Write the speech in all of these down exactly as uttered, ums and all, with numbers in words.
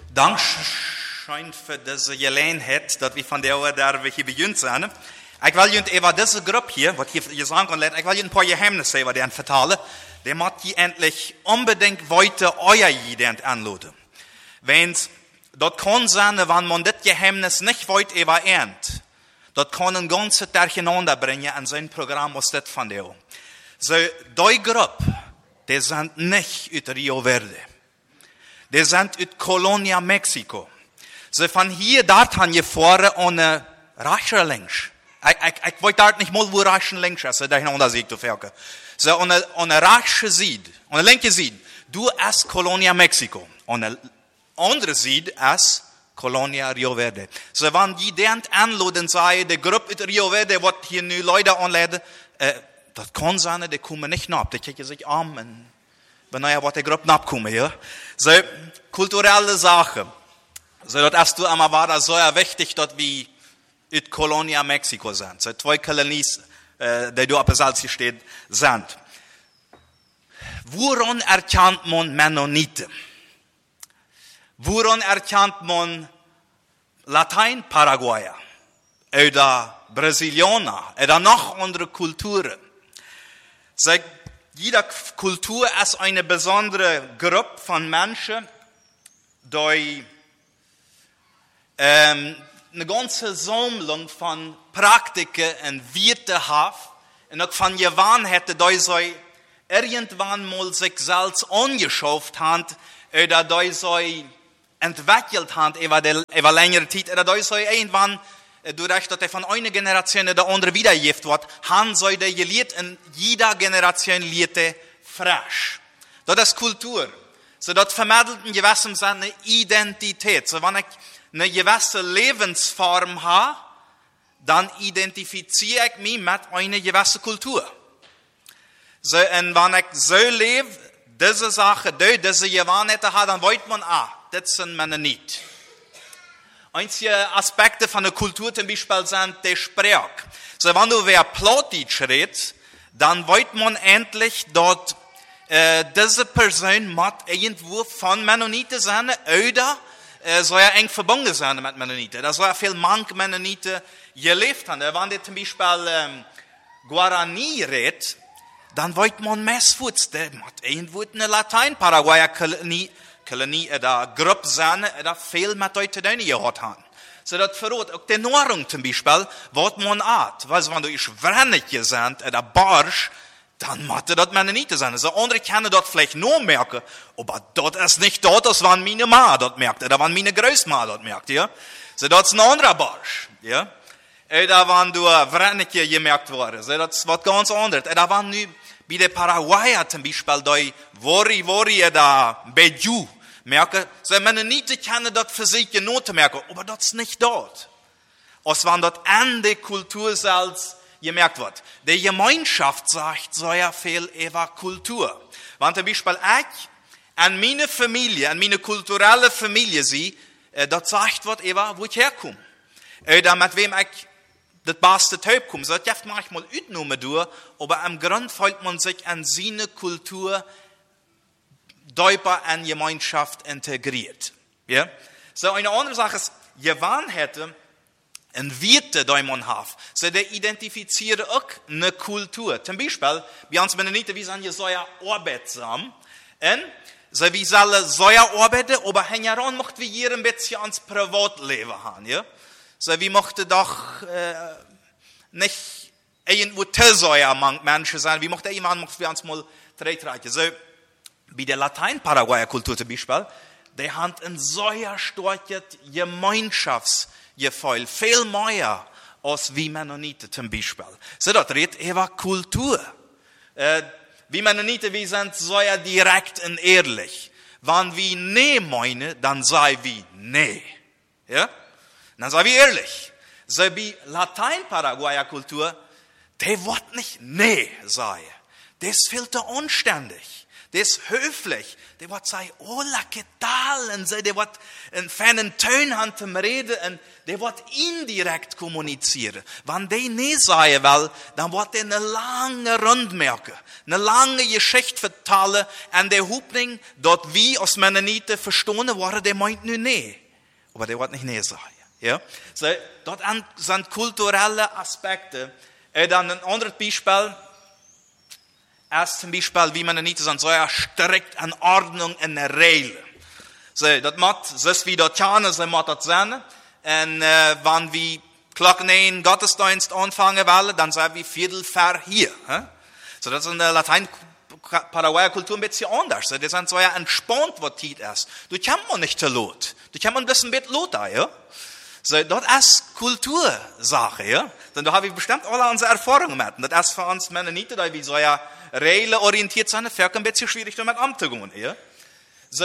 Dankeschön für diese Gelegenheit, dass wir von der Uhr da welche beginnt sind. Ich will Ihnen über diese Gruppe hier, was hier gesagt wird, ich will Ihnen ein paar Geheimnisse über den vertellen. Der muss die endlich unbedingt weiter euer Ident anladen. Wenn's dort kann sein, wenn man das Geheimnis nicht weit überernt, dort kann ein ganzes Durcheinander bringen an sein Programm, was das von der Uhr. So, die Gruppe, die sind nicht aus Rio Verde. Die sind aus Colonia, Mexiko. So, von hier dorthin gefahren ohne Reicher links. Ich, ich, ich weiß dort nicht mal, wo Reichen links ist, da hinten sehe ich zu Ferke. So, ohne, ohne Reiche Seite, ohne linke Seite, du as Colonia, Mexiko. Ohne andere Seite as Colonia, Rio Verde. So, wenn die deren anladen sagen, die Gruppe aus Rio Verde, was hier nu Leute anladen, äh, das kann sein, die kommen nicht nach. Die kicken sich an, und wenn ja, was die Gruppe nachkommen, ja. So, kulturelle Sache. So, das hast du einmal war das so wichtig, dass wir in Colonia, Mexiko sind. So, zwei Kolonies, äh, die du auf der Salz hier steht, sind. Woran erkennt man Mennoniten? Woran erkennt man Latein-Paraguayer? Oder Brasilianer? Oder noch andere Kulturen? So, jede Kultur ist eine besondere Gruppe von Menschen, die ähm, eine ganze Sammlung von Praktiken und Werte haben und auch von Gewohnheiten, die sie irgendwann mal sich selbst angeschafft haben oder die sie entwickelt haben über, die, über längere Zeit oder die sie irgendwann durch dass von einer Generation in der andere wiedergegeben wird, haben sie die gelehrt und jeder Generation lehrt frisch. Das ist Kultur. So, das vermittelt in gewissem Sinne eine Identität. So, wenn ich eine gewisse Lebensform habe, dann identifiziere ich mich mit einer gewissen Kultur. So, und wenn ich so lebe, diese Sache, diese Gewohnheiten habe, dann weiß man, ah, das sind meine nicht. Einzige Aspekte von der Kultur zum Beispiel sind die Sprache. So, wenn du wer Plattdeutsch redest, dann weiß man endlich, dass äh, diese Person muss irgendwo von Mennoniten sein oder äh, soll er eng verbunden sein mit Mennoniten. Da soll er viel manch Mennoniten gelebt haben. Wenn die zum Beispiel ähm, Guarani redet, dann weiß man Messfuß, der muss irgendwo eine Latein-Paraguayer-Kolonie Kolonie oder Gruppe sein, oder viel mit Leuten da gehört haben. So, das verrät auch die Nahrung zum Beispiel, was man hat. Weißt du, wenn du ich Wrennetje sind, oder Barsch, dann muss das Mennoniten sein. So, andere können das vielleicht nur merken, aber das ist nicht das, das wann meine Ma das merkt, oder wann meine Großma das merkt, ja. So, das ist ein anderer Barsch, ja. Oder wenn du Wrennetje gemerkt wurde, so, das ist was ganz anderes. Oder wenn du bei den Paraguayer zum Beispiel, die Wori, Wori, oder Beju, merken, so Mennoniten können das für sich genoten merken, aber das ist nicht dort. Als wenn das an der Kultur selbst gemerkt wird. Die Gemeinschaft sagt sehr viel über Kultur. Wenn zum Beispiel ich an meine Familie, an meine kulturelle Familie sehe, das sagt wird über, wo ich herkomme. Oder mit wem ich das beste Typ komme. So, das darf manchmal utnommen durch, aber am Grund fühlt man sich an seine Kultur Deuper an Gemeinschaft integriert. Ja? So, eine andere Sache ist, Gewohnheiten und Werte, die man hat. So, die identifizieren auch eine Kultur. Zum Beispiel, bei uns Mennoniten, wir sind ja sehr arbeitsam. Und, so, wir sollen sehr arbeiten, aber hängeran möchten wir hier ein bisschen ans Privatleben haben. Ja? So, wir möchten doch äh, nicht irgendwo zu sehr Menschen sein. Wir möchten jemanden, möchten wir uns mal treten. So, bei der Latein-Paraguayer-Kultur zum Beispiel, die haben ein sehr starkes Gemeinschaftsgefühl, viel mehr als wie Mennoniten zum Beispiel. So, das redet über Kultur. Äh, wie Mennoniten, wir sind sehr direkt und ehrlich. Wenn wir nee meinen, dann sagen wir nee. Ja? Dann sagen wir ehrlich. So, bei Latein-Paraguayer-Kultur, die wird nicht nee sagen. Das ist viel zu unständig. Der ist höflich. Der wird sagen, hola, ¿qué tal? Und der wird einen feinen Ton haben zum Reden und der wird indirekt kommunizieren. Wenn der nicht sagen will, dann wird er eine lange Rund merken, eine lange Geschichte vertellen und der Hoffnung, dort wie aus Mennoniten verstanden worden, der meint nur nicht. Aber der wird nicht nicht sagen. Ja? So, dort sind kulturelle Aspekte. Und dann ein anderes Beispiel. Erst zum Beispiel, wie man nicht sind, so ja strikt an Ordnung in der Regel. So, das macht, das ist wie dort Tjane, so macht das sein. Und, äh, wenn wir Glocken ein Gottesdienst anfangen wollen, dann sagen wir Viertel vor hier. He? So, das ist in der Latein-Paraguayer Kultur ein bisschen anders. So, die sind so ja entspannt, was Tiet ist. Du kannst man nicht zu Lot. Du kannst man ein bisschen mit Lot da, ja? So, das ist Kultursache, ja? Denn da haben wir bestimmt alle unsere Erfahrungen mit. Das ist für uns Mennoniten, da wir so ja Regeln orientiert sind, ist ein bisschen schwierig, damit umzugehen, ja? So,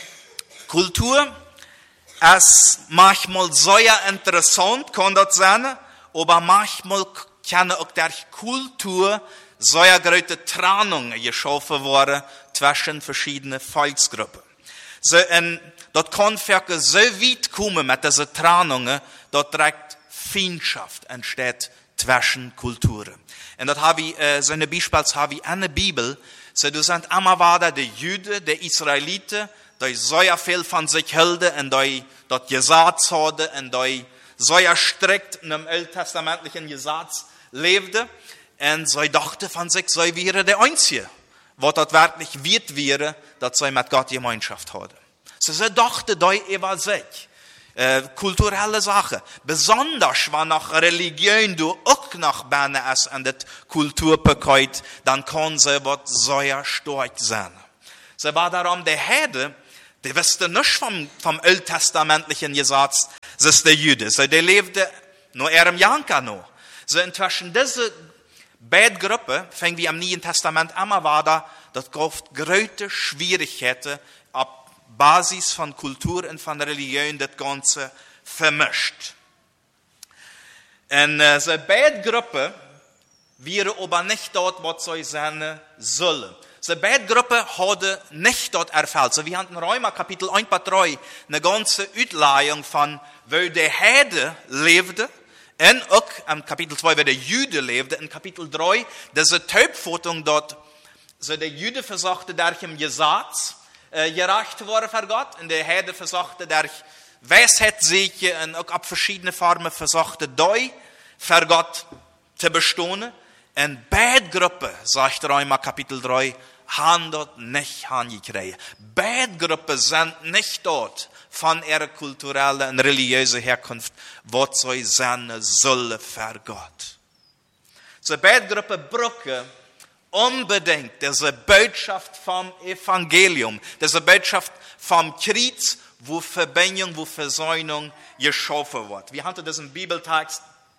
Kultur ist manchmal sehr interessant, kann das sein, aber manchmal kann auch durch Kultur sehr große Trennungen geschaffen werden zwischen verschiedenen Volksgruppen. So, und dort kann wirklich so weit kommen mit diesen Trennungen, dort direkt Feindschaft entsteht zwischen Kulturen. Und dort habe ich, äh, so eine Beispiels habe ich eine Bibel, so du sind immer weiter die Juden, die Israeliten, die sehr viel von sich hielten und die dort Gesetz hatten und die sehr strikt in dem alttestamentlichen Gesetz lebten. Und sie dachten von sich, sie wären der Einzige, was dort wirklich wird wäre, dass sie mit Gott Gemeinschaft haben. So, sie dachten die über sich. Äh, kulturelle Sache. Besonders, wenn nach Religion du auch noch bane es an das Kulturpaket, dann kann sie was sehr stark sein. So war darum der Herde, der wusste nicht vom, vom alttestamentlichen Gesetz, das ist der Jude. So, der lebte nur ihrem Janka noch. So, inzwischen diese beiden Gruppen, fängt wie am Neuen Testament immer weiter, das gab große Schwierigkeiten, ab Basis von Kultur und von Religion das Ganze vermischt. Und äh, so beide Gruppen wären aber nicht dort, was sie sein sollen. So beide Gruppen haben nicht dort erfüllt. So wir haben in Römer Kapitel eins bis drei eine ganze Auslegung von, wo der Herde lebte, und auch im Kapitel zwei, wo der Jude lebte, in Kapitel drei, diese Taubfotung dort, so der Jude versuchte durch im Gesetz, gerecht worden für Gott, und der Herde versuchte durch Weisheit sicher und auch ab verschiedene Formen versuchte doi für Gott zu bestehen. Und beide Gruppen, sagt Römer Kapitel drei, haben dort nicht hingekriegt. Beide Gruppen sind nicht dort von ihrer kulturellen und religiösen Herkunft, was sie sein sollen für Gott. So beide Gruppen brauchen unbedingt diese Botschaft vom Evangelium, diese Botschaft vom Kreuz, wo Verbindung, wo Versöhnung geschaffen wird. Wir hatten diesen Bibeltext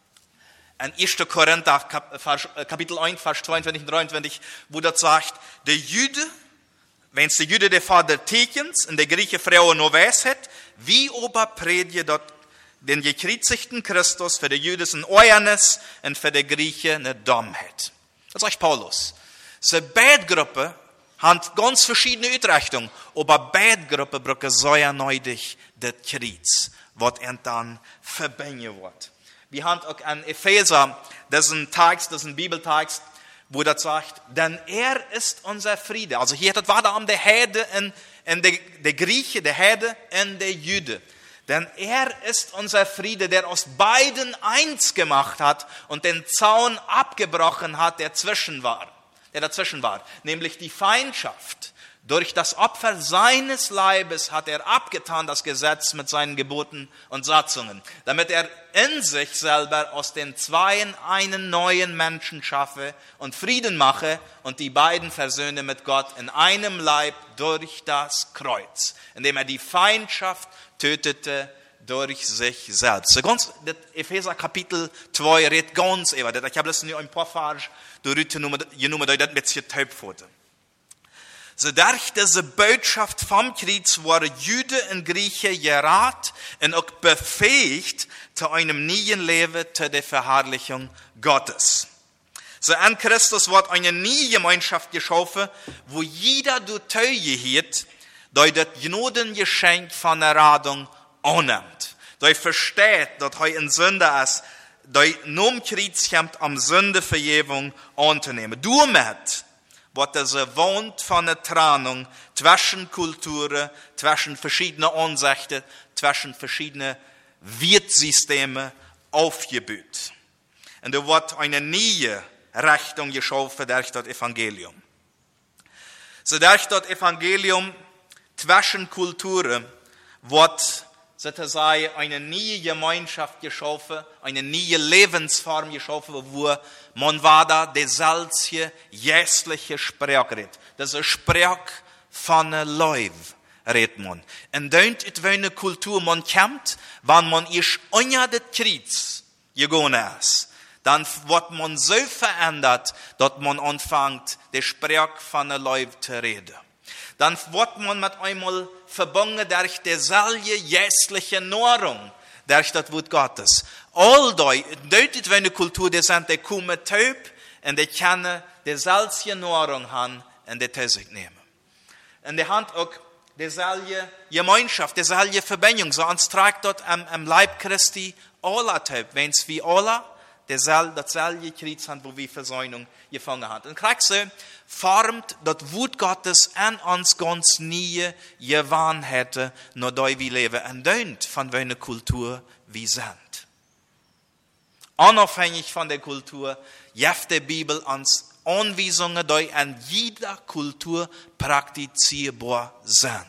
in erster Korinther, Kapitel eins, Vers zweiundzwanzig und dreiundzwanzig, wo das sagt, der Jude, wenn es der Jude der Vater Tekens und der Grieche Frau nur weiß hat, wie ober predigt dort den gekreuzigten Christus für die Juden ein Euernis und für die Grieche eine Dummheit. Das sagt Paulus. So beide Gruppen haben ganz verschiedene Ausrichtungen, aber beide Gruppen brauchen sehr neidig das Kreuz, was dann verbinden wird. Wir haben auch an Epheser, das ist ein Text, das ist ein Bibeltext, wo das sagt, denn er ist unser Friede. Also hier war da um der Herde und, und der, der Grieche, der Herde und der Jude. Denn er ist unser Friede, der aus beiden eins gemacht hat und den Zaun abgebrochen hat, der zwischen war, der dazwischen war, nämlich die Feindschaft. Durch das Opfer seines Leibes hat er abgetan das Gesetz mit seinen Geboten und Satzungen, damit er in sich selber aus den Zweien einen neuen Menschen schaffe und Frieden mache und die beiden versöhne mit Gott in einem Leib durch das Kreuz, indem er die Feindschaft tötete durch sich selbst. So ganz, das Epheser Kapitel zwei redet ganz über das. Ich habe das nur ein paar Vers genommen, das ein bisschen Taubfoto. So durch diese Botschaft vom Kreuz waren Juden und Griechen gerat und auch befähigt zu einem neuen Leben, zu der Verherrlichung Gottes. So an Christus wird eine neue Gemeinschaft geschaffen, wo jeder du Teile hat, der das Gnadengeschenk von der Radung annimmt. Der versteht, dass er ein Sünder ist, der nun Kreuz kommt, um Sündevergebung anzunehmen. Damit wird diese Wand von der Trennung zwischen Kulturen, zwischen verschiedenen Ansichten, zwischen verschiedenen Wertsystemen aufgebaut. Und da wird eine neue Richtung geschaffen durch das Evangelium. So durch das Evangelium zwischen Kulturen wird sozusagen eine neue Gemeinschaft geschaffen, eine neue Lebensform geschaffen, wo man weiter die salzige, jästliche Sprache redet. Das ist eine Sprache von Leib, redet man. Und dann ist eine Kultur, man kommt, wenn man erst unter das Kreuz gegangen ist. Dann wird man so verändert, dass man anfängt, die Sprache von Leib zu reden. Dann wird man mit einmal verbunden durch die selbe jästliche Nahrung, durch das Wort Gottes. All die, deutet wenn eine Kultur, die sind, die kommen taub und die können die selbe Nahrung haben und die zu sich nehmen. Und die haben auch dieselbe Gemeinschaft, dieselbe Verbindung. So uns trägt dort am, am Leib Christi alle taub, wenn es wie alle dasselbe Kreuz haben, wo wir Versöhnung gefangen haben. Und kriegst du, formt das Wort Gottes an uns ganz nie gewann hätte, nur da wir leben. Und dann von welcher Kultur wir sind. Unabhängig von der Kultur, gibt die Bibel uns Anweisungen, die an jeder Kultur praktizierbar sind.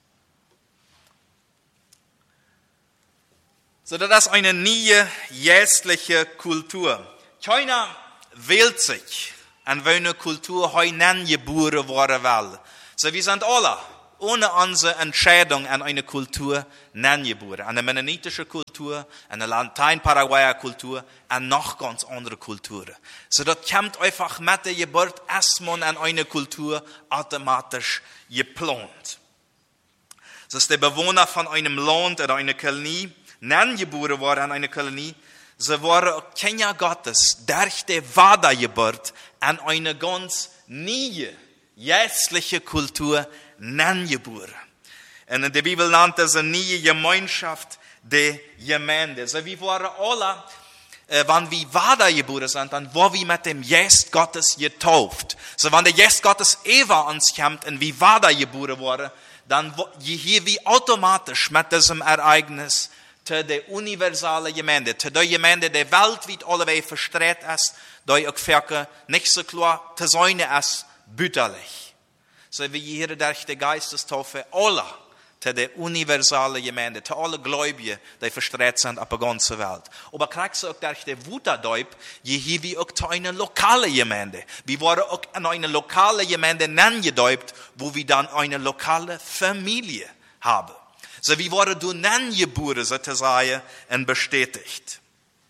So, das ist eine neue, jästliche Kultur. Keiner wählt sich, an welcher Kultur heute geboren worden will. So, wir sind alle, ohne unsere Entscheidung an eine Kultur geboren. An eine mennonitische Kultur, an eine Latein-Paraguayer Kultur, an noch ganz andere Kulturen. So, das kommt einfach mit der Geburt erstmal an eine Kultur automatisch geplant. So ist der Bewohner von einem Land oder einer Kolonie, geboren worden an eine Kolonie, sie waren auch Kinder Gottes durch die Wiedergeburt an eine ganz neue, jästliche Kultur geboren. Und in der Bibel nannte sie eine neue Gemeinschaft der Gemeinde. So wir waren alle, äh, wenn wir wiedergeboren sind, dann waren wir mit dem Geist Gottes getauft. So wenn der Geist Gottes über uns kommt und wir wiedergeboren wurden, dann hier wir automatisch mit diesem Ereignis zu der universalen Gemeinde, zu der Gemeinde, die weltweit alleweg verstreut ist, die auch für nicht so klar zu sein ist, bütterlich. So wie hier durch die Geistestaufe alle zu der universalen Gemeinde, zu allen Gläubigen, die verstreut sind auf der ganzen Welt. Aber kriegst du auch durch die Wuterdeub, hier wir auch zu einer lokalen Gemeinde. Wir waren auch in eine lokale Gemeinde gedeupt, wo wir dann eine lokale Familie haben. So wie wurde du geboren, sozusagen, und bestätigt.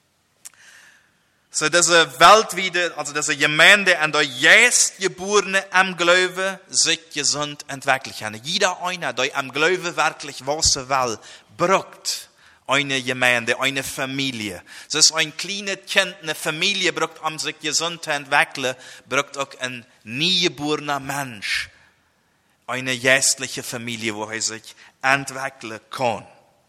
So diese weltweite, also diese Gemeinde an der jetzt Geborene am Glaube sich gesund entwickeln. Jeder einer, der am Glaube wirklich wissen will, braucht eine Gemeinde, eine Familie. So ist ein kleines Kind, eine Familie braucht, um sich gesund zu entwickeln, braucht auch ein niegeborener Mensch. Eine geistliche Familie, wo er sich entwickeln kann.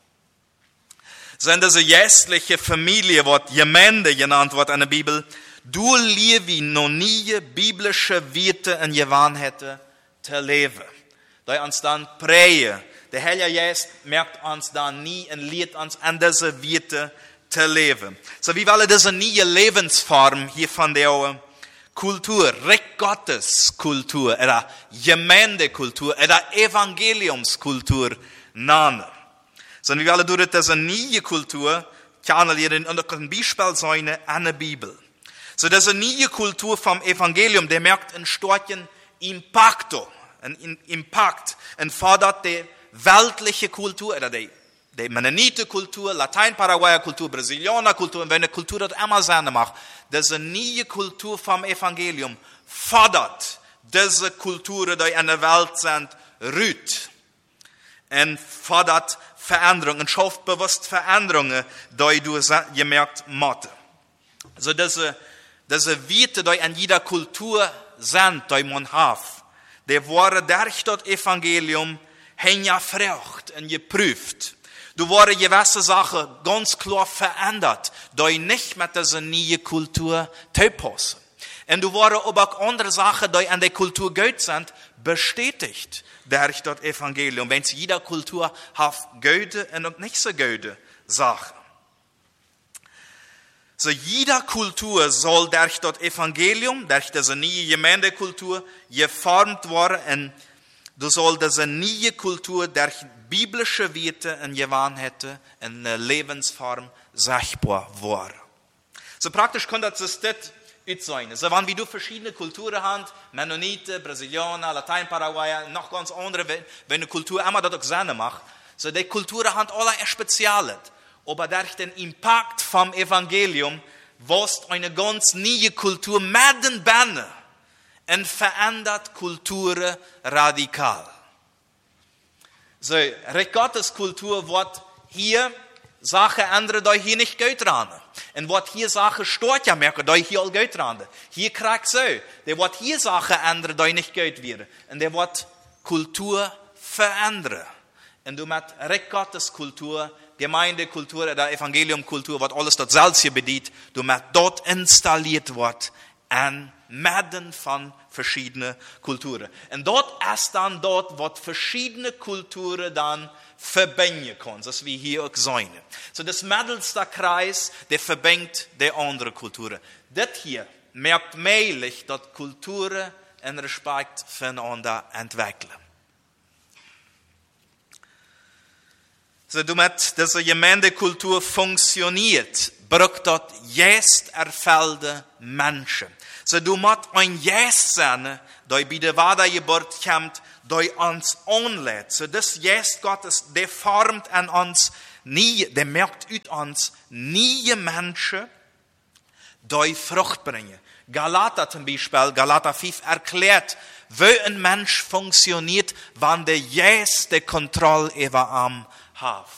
So in dieser geistliche Familie wird Gemeinde genannt wird in der Bibel, du Levi noch nie biblische Werte in Gewann hätte zu leben. Da uns dann prägen. Der Heilige Geist merkt uns dann nie und lehrt uns an diese Werte zu leben. So wie wollen diese neue Lebensform hier von der Kultur, Recht Gottes Kultur, oder Gemeindekultur, oder Evangeliumskultur nennen. Sondern wir alle durch diese neue Kultur kennenlernen und auch ein Beispiel sein an der Bibel. So diese neue Kultur vom Evangelium, der merkt ein starken Impacto, ein Impact, und fordert die weltliche Kultur, oder die, die Mennonite-Kultur, Latein-Paraguayer Kultur, Brasilianer Kultur, und wenn eine Kultur das immer seine macht, diese neue Kultur vom Evangelium fordert diese Kulturen, die in der Welt sind, rüht. Und fordert Veränderungen, und schafft bewusst Veränderungen, die du gemerkt hast. So diese Diese Werte, die in jeder Kultur sind, die man hat, die waren durch das Evangelium ja frucht und geprüft. Du waren gewisse Sachen ganz klar verändert, die nicht mit dieser neuen Kultur passen. Und du waren aber auch andere Sachen, die an der Kultur gut sind, bestätigt durch das Evangelium. Wenn es jeder Kultur hat gute und auch nicht so gute Sachen. So jeder Kultur soll durch das Evangelium, durch diese neue Gemeindekultur geformt werden und du soll diese neue Kultur durch biblische Werte und Gewohnheiten in eine Lebensform sichtbar werden. So praktisch kann das das sein. So wenn wie du verschiedene Kulturen hast, Mennoniten, Brasilianer, Latein-Paraguayer, noch ganz andere, wenn eine Kultur immer das auch Sinn macht, so die Kulturen haben alle ein Spezielles. Aber durch den Impact vom Evangelium, was eine ganz neue Kultur mit den Bänden und verändert Kulturen radikal. So, Recht Gottes Kultur wird hier Sachen ändern, die hier nicht gut dran. Und wird hier Sachen stört ja merken, die hier all gut dran. Hier kriegt so, der wird hier Sachen ändern, die nicht gut wären. Und der wird Kultur verändern. Und du mit Recht Gottes Kultur, Gemeindekultur, der Evangeliumkultur, was alles dort selbst hier bedient, du mit dort installiert wird, an Madden von verschiedenen Kulturen. Und dort ist dann dort, was verschiedene Kulturen dann verbinden können, das wie hier auch sein. So das mittelste Kreis, der verbindet die andere Kulturen. Das hier merkt mählich, dass Kulturen in Respekt voneinander entwickeln. So damit diese Gemeindekultur funktioniert, braucht dort jetzt erfüllte Menschen. So du musst ein Yes sein, der bei der Wiedergeburt kommt, der uns anlädt. So das Yes Gottes, der formt an uns nie, der merkt aus uns nie Menschen, die Frucht bringen. Galater zum Beispiel, Galater fünf erklärt, wie ein Mensch funktioniert, wenn der Yes die Kontrolle über ihn hat.